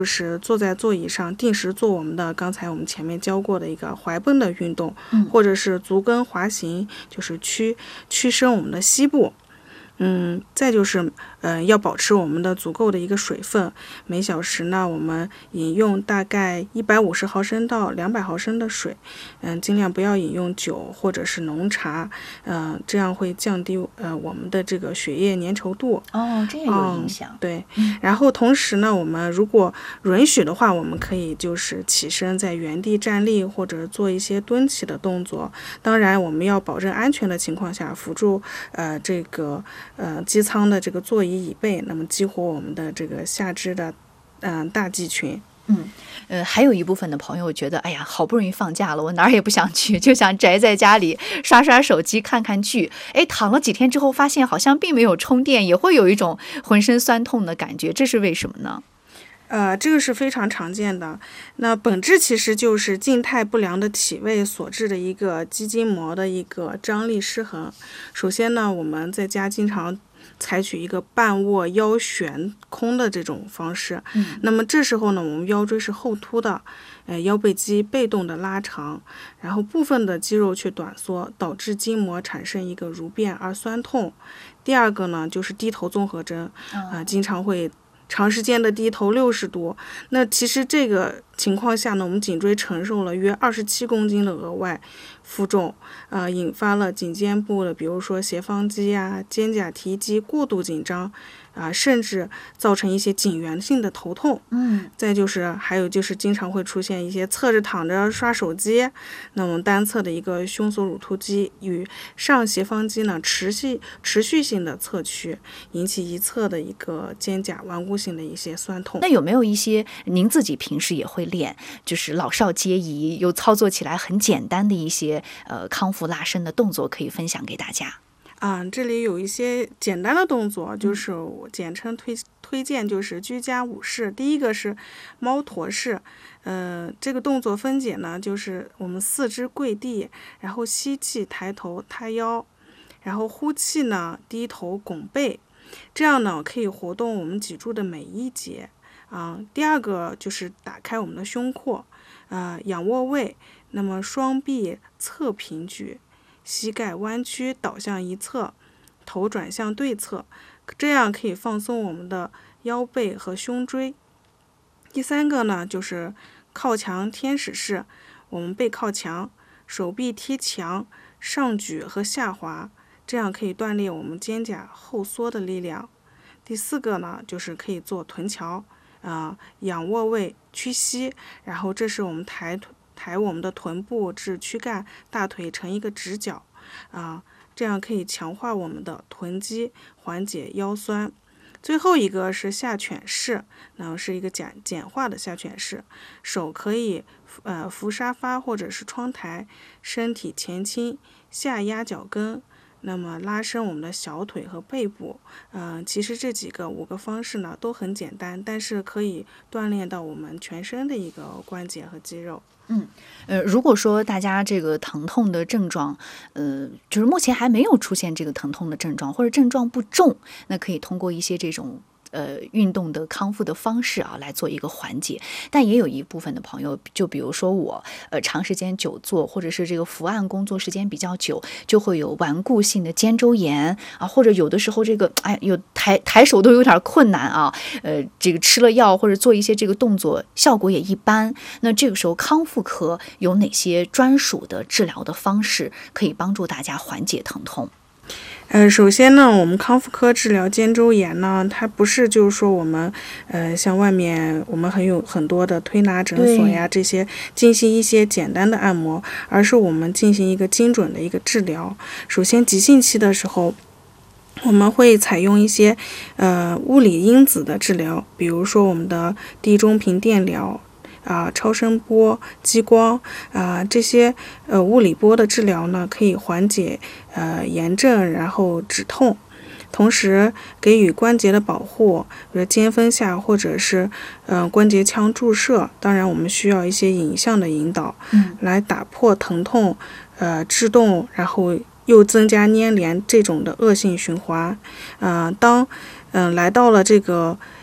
就是坐在座椅上定时做我们的刚才我们前面教过的一个踝绷的运动，或者是足跟滑行，就是屈伸我们的膝部。再就是要保持我们的足够的一个水分，每小时呢我们饮用大概150毫升到200毫升的水，尽量不要饮用酒或者是浓茶，这样会降低我们的这个血液粘稠度。 这也有影响。 对，然后同时呢，我们如果允许的话，我们可以就是起身在原地站立或者做一些蹲起的动作。当然，我们要保证安全的情况下，辅助这个机舱的这个座椅椅背，那么激活我们的这个下肢的大肌群。 还有一部分的朋友觉得，哎呀，好不容易放假了，我哪儿也不想去，就想宅在家里刷刷手机看看剧。躺了几天之后发现好像并没有充电，也会有一种浑身酸痛的感觉，这是为什么呢？ 这个是非常常见的。那本质其实就是静态不良的体位所致的一个肌筋膜的一个张力失衡。首先呢，我们在家经常采取一个半卧腰悬空的这种方式，那么这时候呢，我们腰椎是后凸的，腰背肌被动的拉长，然后部分的肌肉去短缩，导致筋膜产生一个如变而酸痛。第二个呢，就是低头综合征，经常会长时间的低头60度，那其实这个情况下呢，我们颈椎承受了约27公斤的额外负重，引发了颈肩部的，比如说斜方肌啊、肩胛提肌过度紧张，甚至造成一些颈源性的头痛。再就是还有就是经常会出现一些侧着躺着刷手机，那么单侧的一个胸锁乳突肌与上斜方肌呢持续性的侧屈，引起一侧的一个肩胛顽固性的一些酸痛。 那有没有一些您自己平时也会练，就是老少皆宜又操作起来很简单的一些康复拉伸的动作可以分享给大家？ 这里有一些简单的动作，就是我简称推荐就是居家5式。第一个是猫驼式，这个动作分解呢，就是我们四肢跪地，然后吸气抬头塌腰，然后呼气呢低头拱背，这样呢可以活动我们脊柱的每一节。第二个就是打开我们的胸廓，仰卧位，那么双臂侧平举，膝盖弯曲倒向一侧，头转向对侧，这样可以放松我们的腰背和胸椎。第三个呢，就是靠墙天使式，我们背靠墙，手臂贴墙，上举和下滑，这样可以锻炼我们肩胛后缩的力量。第四个呢，就是可以做臀桥，仰卧位屈膝，然后这是我们抬我们的臀部至躯干，大腿成一个直角，这样可以强化我们的臀肌，缓解腰酸。最后一个是下犬式，那是一个简化的下犬式，手可以扶沙发或者是窗台，身体前倾，下压脚跟，那么拉伸我们的小腿和背部。其实这5个方式呢都很简单，但是可以锻炼到我们全身的一个关节和肌肉。 如果说大家这个疼痛的症状，就是目前还没有出现这个疼痛的症状，或者症状不重，那可以通过一些这种运动的康复的方式来做一个缓解。但也有一部分的朋友，就比如说我长时间久坐，或者是这个伏案工作时间比较久，就会有顽固性的肩周炎或者有的时候这个有抬手都有点困难这个吃了药或者做一些这个动作效果也一般。那这个时候康复科有哪些专属的治疗的方式可以帮助大家缓解疼痛？ 首先呢，我们康复科治疗肩周炎呢，它不是就是说我们像外面我们很多的推拿诊所呀这些进行一些简单的按摩，而是我们进行一个精准的一个治疗。首先急性期的时候，我们会采用一些物理因子的治疗，比如说我们的低中频电疗，超声波、激光这些物理波的治疗呢，可以缓解炎症，然后止痛，同时给予关节的保护，比如肩分下或者是关节腔注射。当然我们需要一些影像的引导，来打破疼痛制动，然后又增加粘连这种的恶性循环。当来到了这个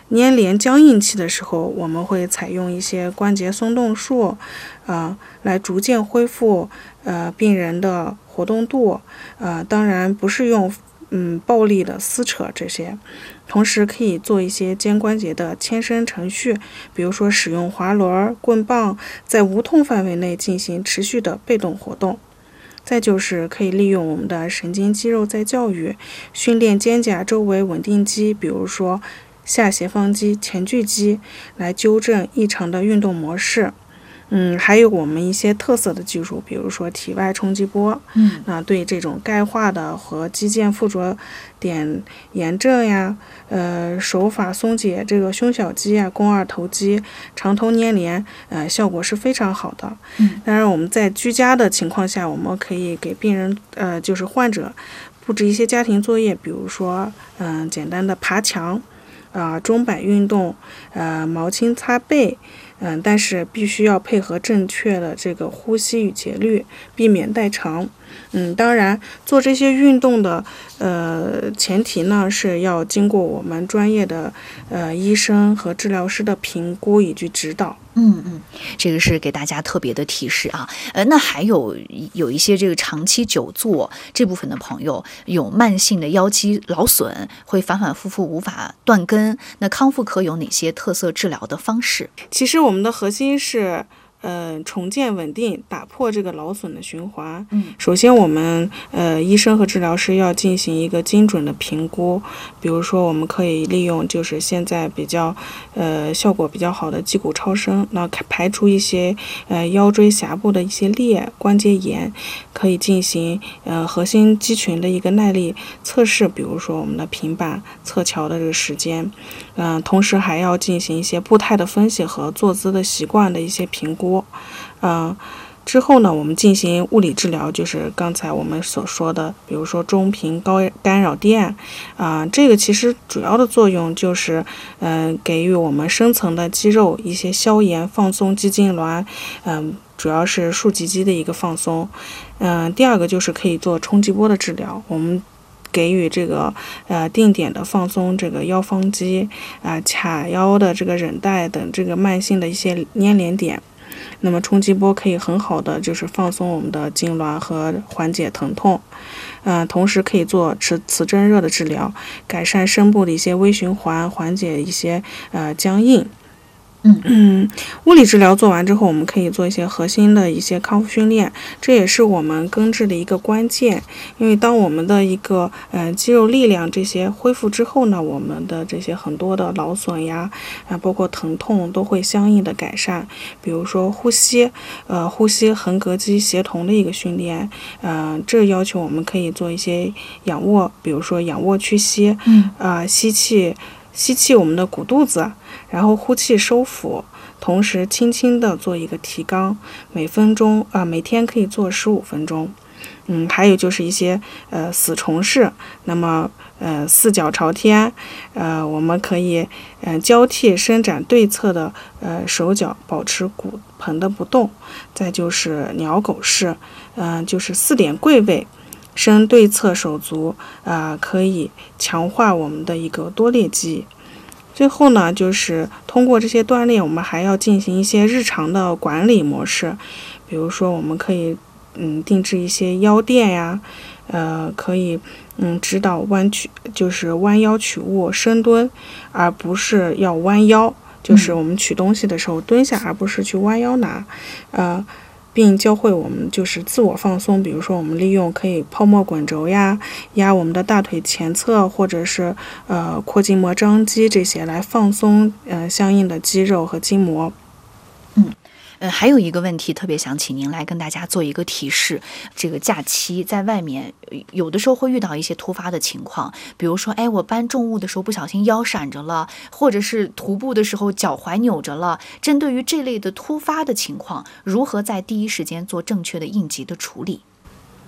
粘连僵硬期的时候，我们会采用一些关节松动术，来逐渐恢复病人的活动度。当然不是用暴力的撕扯这些。同时可以做一些肩关节的牵伸程序，比如说使用滑轮、棍棒，在无痛范围内进行持续的被动活动。再就是可以利用我们的神经肌肉在教育，训练肩胛周围稳定肌，比如说下斜方肌、前锯肌，来纠正异常的运动模式。还有我们一些特色的技术，比如说体外冲击波，对这种钙化的和肌腱附着点炎症呀，手法松解这个胸小肌啊、肱二头肌、长头粘连，效果是非常好的。当然我们在居家的情况下，我们可以给病人就是患者布置一些家庭作业，比如说简单的爬墙，钟摆运动，毛巾擦背。但是必须要配合正确的这个呼吸与节律，避免代偿。当然做这些运动的前提呢是要经过我们专业的医生和治疗师的评估以及指导。 这个是给大家特别的提示啊。那还有一些这个长期久坐这部分的朋友，有慢性的腰肌劳损，会反反复复无法断根。那康复科有哪些特色治疗的方式？ 其实我们的核心是重建稳定，打破这个劳损的循环。首先我们医生和治疗师要进行一个精准的评估，比如说我们可以利用就是现在比较效果比较好的肌骨超声，那排除一些腰椎峡部的一些裂、关节炎，可以进行核心肌群的一个耐力测试，比如说我们的平板侧桥的这个时间。同时还要进行一些步态的分析和坐姿的习惯的一些评估。之后呢，我们进行物理治疗，就是刚才我们所说的，比如说中频高干扰电，这个其实主要的作用就是给予我们深层的肌肉一些消炎、放松肌痉挛，主要是竖脊肌的一个放松。第二个就是可以做冲击波的治疗，我们给予这个定点的放松这个腰方肌，卡腰的这个韧带等这个慢性的一些粘连点。那么冲击波可以很好的就是放松我们的痉挛和缓解疼痛。同时可以做磁振热的治疗，改善深部的一些微循环，缓解一些僵硬。物理治疗做完之后，我们可以做一些核心的一些康复训练，这也是我们根治的一个关键。因为当我们的一个肌肉力量这些恢复之后呢，我们的这些很多的劳损呀，包括疼痛都会相应的改善。比如说呼吸横膈肌协同的一个训练，这要求我们可以做一些仰卧，比如说仰卧屈膝，吸气我们的鼓肚子，然后呼气收腹，同时轻轻的做一个提肛，每天可以做15分钟。还有就是一些死虫式，那么四脚朝天，我们可以交替伸展对侧的手脚，保持骨盆的不动。再就是鸟狗式，就是4点跪位，伸对侧手足，可以强化我们的一个多裂肌。最后呢，就是通过这些锻炼，我们还要进行一些日常的管理模式，比如说我们可以定制一些腰垫呀，可以指导就是弯腰取物深蹲，而不是要弯腰，就是我们取东西的时候蹲下，而不是去弯腰拿，并教会我们就是自我放松，比如说我们利用可以泡沫滚轴呀，压我们的大腿前侧，或者是阔筋膜张肌这些来放松相应的肌肉和筋膜。 还有一个问题特别想请您来跟大家做一个提示。这个假期在外面有的时候会遇到一些突发的情况，比如说我搬重物的时候不小心腰闪着了，或者是徒步的时候脚踝扭着了。针对于这类的突发的情况，如何在第一时间做正确的应急的处理？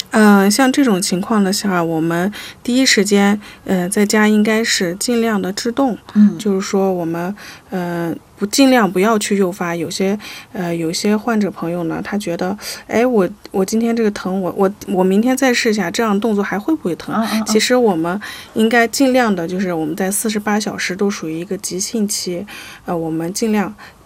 像这种情况的下，我们第一时间，在家应该是尽量的制动，就是说我们，尽量不要去诱发。有些患者朋友呢，他觉得，哎，我今天这个疼，我明天再试一下，这样动作还会不会疼？其实我们应该尽量的，就是我们在48小时都属于一个急性期，我们尽量